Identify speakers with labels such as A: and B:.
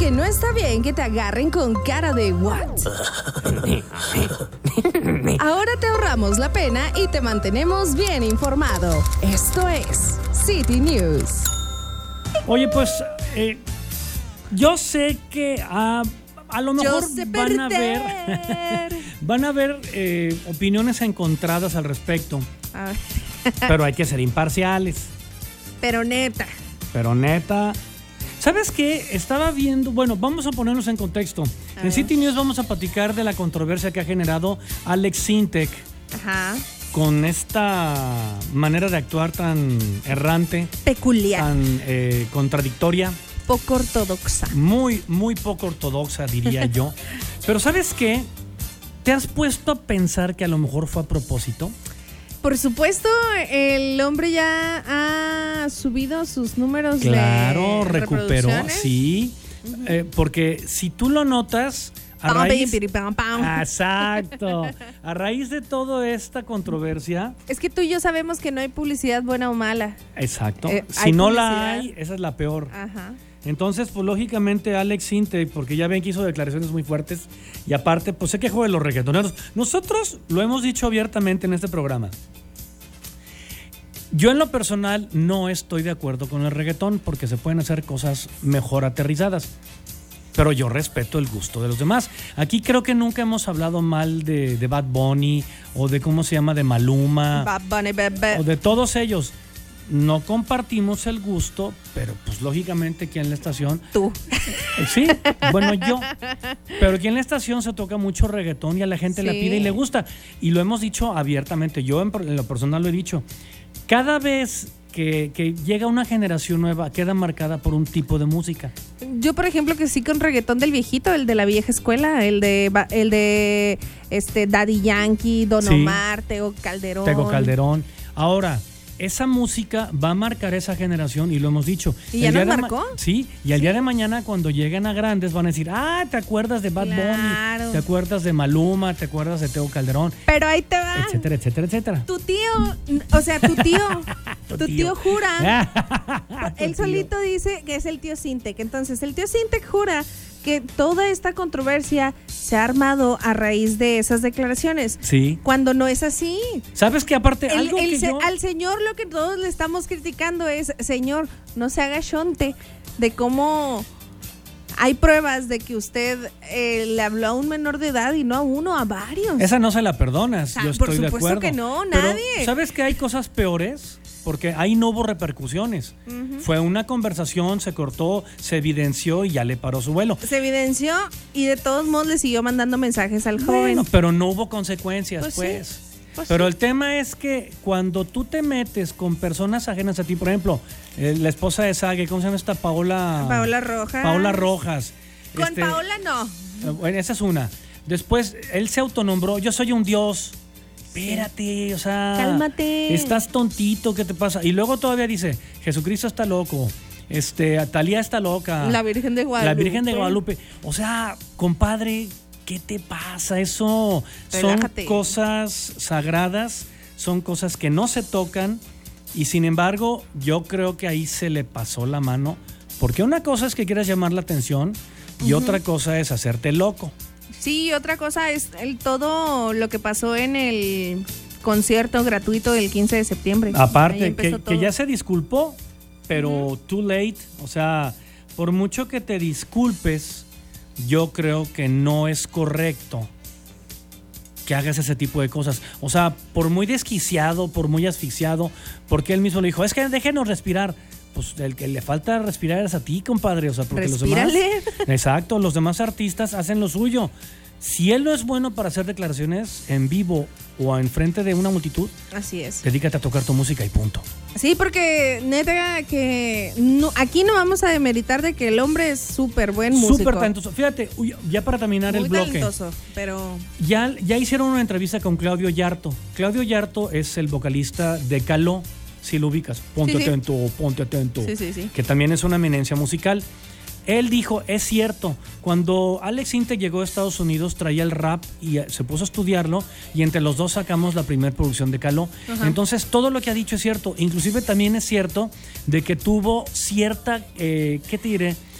A: que no está bien que te agarren con cara de ¿what? Ahora te ahorramos la pena y te mantenemos bien informado. Esto es City News.
B: Oye, pues yo sé que a lo mejor van a haber opiniones encontradas al respecto, pero hay que ser imparciales.
A: Pero neta.
B: ¿Sabes qué? Estaba viendo, bueno, vamos a ponernos en contexto. En City News vamos a platicar de la controversia que ha generado Alex Sintek.
A: Ajá.
B: Con esta manera de actuar tan errante,
A: peculiar,
B: tan contradictoria,
A: poco ortodoxa.
B: Muy, muy poco ortodoxa, diría yo. Pero ¿sabes qué? ¿Te has puesto a pensar que a lo mejor fue a propósito?
A: Por supuesto, el hombre ya ha subido sus números
B: Claro,
A: de
B: recuperó, sí.
A: Uh-huh.
B: Porque si tú lo notas, Exacto. A raíz de toda esta controversia.
A: Es que tú y yo sabemos que no hay publicidad buena o mala.
B: Exacto. Si no la hay, esa es la peor.
A: Ajá.
B: Entonces, pues lógicamente Alex Sintek, porque ya ven que hizo declaraciones muy fuertes y aparte, pues se quejó de los reggaetoneros. Nosotros lo hemos dicho abiertamente en este programa. Yo en lo personal no estoy de acuerdo con el reggaetón porque se pueden hacer cosas mejor aterrizadas. Pero yo respeto el gusto de los demás. Aquí creo que nunca hemos hablado mal de Bad Bunny o de cómo se llama, de Maluma.
A: Bad Bunny, bebé.
B: O de todos ellos. No compartimos el gusto, pero pues lógicamente aquí en la estación...
A: Tú.
B: Sí, bueno, yo. Pero aquí en la estación se toca mucho reggaetón y a la gente la pide y le gusta. Y lo hemos dicho abiertamente. Yo en lo personal lo he dicho. Cada vez que llega una generación nueva, queda marcada por un tipo de música.
A: Yo, por ejemplo, que sí con reggaetón del viejito, el de la vieja escuela, el de Daddy Yankee, Don Omar, Tego
B: Calderón. Ahora, esa música va a marcar esa generación y lo hemos dicho.
A: ¿Y ya nos marcó?
B: Sí, y al día de mañana cuando lleguen a grandes van a decir, ¿te acuerdas de Bad Bunny? ¿Te acuerdas de Maluma? ¿Te acuerdas de Tego Calderón?
A: Pero ahí te va.
B: Etcétera, etcétera, etcétera.
A: Tu tío jura. Él solito dice que es el tío Sintek. Entonces, el tío Sintek jura que toda esta controversia se ha armado a raíz de esas declaraciones.
B: Sí.
A: Cuando no es así.
B: ¿Sabes qué? Aparte,
A: al señor lo que todos le estamos criticando es, señor, no se haga chonte de cómo hay pruebas de que usted le habló a un menor de edad y no a uno, a varios.
B: Esa no se la perdonas, yo estoy de acuerdo.
A: Por supuesto que no, nadie.
B: Pero, ¿sabes que hay cosas peores? Porque ahí no hubo repercusiones. Uh-huh. Fue una conversación, se cortó, se evidenció y ya le paró su vuelo.
A: Se evidenció y de todos modos le siguió mandando mensajes al joven.
B: Bueno, pero no hubo consecuencias, pues. Pero el tema es que cuando tú te metes con personas ajenas a ti, por ejemplo, la esposa de Sage, ¿cómo se llama esta? Paola Rojas.
A: Con Paola no.
B: Bueno, esa es una. Después, él se autonombró, yo soy un dios. Espérate, o sea...
A: Cálmate.
B: Estás tontito, ¿qué te pasa? Y luego todavía dice, Jesucristo está loco, Talía está loca.
A: La Virgen de Guadalupe.
B: O sea, compadre, ¿qué te pasa? Eso
A: Relájate.
B: Son cosas sagradas, son cosas que no se tocan y sin embargo yo creo que ahí se le pasó la mano porque una cosa es que quieras llamar la atención y otra cosa es hacerte loco.
A: Sí, otra cosa es todo lo que pasó en el concierto gratuito del 15 de septiembre.
B: Aparte, que ya se disculpó, pero too late. O sea, por mucho que te disculpes, yo creo que no es correcto que hagas ese tipo de cosas. O sea, por muy desquiciado, por muy asfixiado, porque él mismo le dijo, es que déjenos respirar. Pues el que le falta respirar es a ti, compadre. O sea, porque
A: Respírale.
B: los demás. Exacto, los demás artistas hacen lo suyo. Si él no es bueno para hacer declaraciones en vivo o en frente de una multitud,
A: así es.
B: Dedícate a tocar tu música y punto.
A: Sí, porque neta que no, aquí no vamos a demeritar de que el hombre es súper buen músico.
B: Súper talentoso. Fíjate, ya para terminar
A: muy
B: el bloque.
A: Muy talentoso, pero...
B: Ya hicieron una entrevista con Claudio Yarto. Claudio Yarto es el vocalista de Caló, si lo ubicas. Ponte atento.
A: Sí.
B: Que también es una eminencia musical. Él dijo, es cierto, cuando Alex Sintek llegó a Estados Unidos traía el rap y se puso a estudiarlo y entre los dos sacamos la primera producción de Caló. Ajá. Entonces todo lo que ha dicho es cierto, inclusive también es cierto de que tuvo cierta, ¿qué te diré?